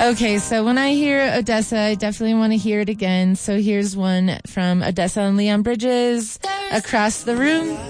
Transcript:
Okay, so when I hear Odessa, I definitely want to hear it again. So here's one from Odessa and Leon Bridges, Across the Room.